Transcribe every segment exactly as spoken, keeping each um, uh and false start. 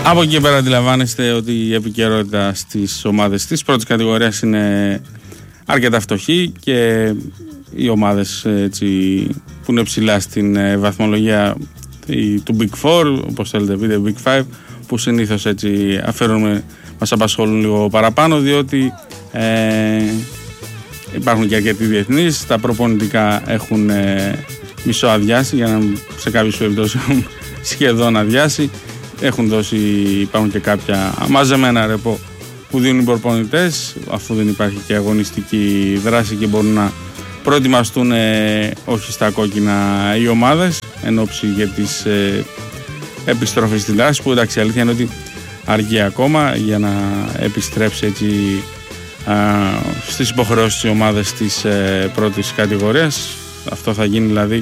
Από εκεί πέρα αντιλαμβάνεστε ότι η επικαιρότητα στις ομάδες της πρώτης κατηγορίας είναι αρκετά φτωχή και οι ομάδες έτσι, που είναι ψηλά στην βαθμολογία του Big Four, όπως θέλετε πείτε Big Five, που συνήθως έτσι αφαίρουμε, μας απασχολούν λίγο παραπάνω, διότι ε, υπάρχουν και αρκετοί διεθνείς, τα προπονητικά έχουν ε, μισό αδειάσει, για να σε κάποιους περιπτώσεις σχεδόν αδειάσει. Έχουν δώσει, υπάρχουν και κάποια μαζεμένα ρεπό που δίνουν οι προπονητές, αφού δεν υπάρχει και αγωνιστική δράση και μπορούν να προετοιμαστούν ε, όχι στα κόκκινα οι ομάδες εν ώψη για τις ε, επιστροφές στην δράση, που εντάξει, η αλήθεια είναι ότι αργεί ακόμα για να επιστρέψει έτσι α, στις υποχρεώσεις της ομάδας της ε, πρώτης κατηγορίας. Αυτό θα γίνει δηλαδή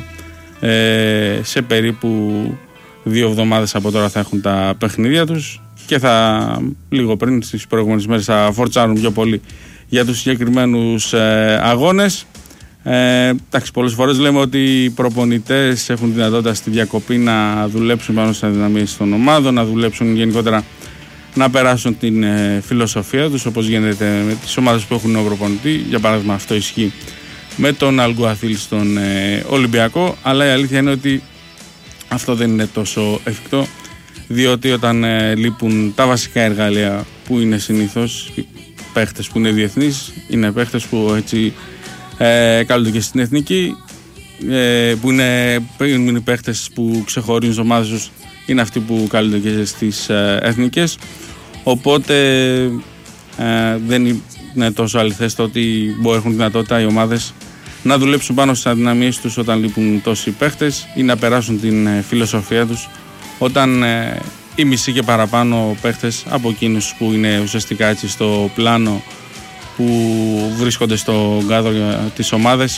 ε, σε περίπου δύο εβδομάδες από τώρα θα έχουν τα παιχνίδια τους και θα λίγο πριν στις προηγούμενες μέρες θα φορτσάρουν πιο πολύ για τους συγκεκριμένους ε, αγώνες. Ε, εντάξει, πολλές φορές λέμε ότι οι προπονητές έχουν δυνατότητα στη διακοπή να δουλέψουν πάνω στις αδυναμίες των ομάδων, να δουλέψουν γενικότερα να περάσουν την ε, φιλοσοφία τους, όπως γίνεται με τις ομάδες που έχουν νέο προπονητή. Για παράδειγμα, αυτό ισχύει με τον Αλγκουαθίλ στον ε, Ολυμπιακό, αλλά η αλήθεια είναι ότι αυτό δεν είναι τόσο εφικτό, διότι όταν ε, λείπουν τα βασικά εργαλεία που είναι συνήθως παίχτες που είναι διεθνείς, είναι παίχτες που έτσι ε, καλούνται και στην εθνική, ε, που είναι, είναι παίχτες που ξεχωρίζουν τις ομάδες τους, είναι αυτοί που καλούνται και στις ε, εθνικές, οπότε ε, δεν είναι τόσο αληθές το ότι μπορεί έχουν δυνατότητα οι ομάδες να δουλέψουν πάνω στις αδυναμίες τους όταν λείπουν τόσοι παίχτες ή να περάσουν την ε, φιλοσοφία τους όταν ε, οι μισοί και παραπάνω παίχτες από εκείνους που είναι ουσιαστικά έτσι στο πλάνο που βρίσκονται στο κάδρο της ομάδας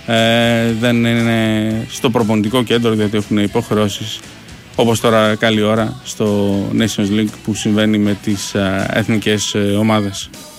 ε, δεν είναι στο προπονητικό κέντρο, διότι έχουν υποχρεώσεις, όπως τώρα καλή ώρα στο Nations League που συμβαίνει με τις ε, εθνικές ε, ομάδες.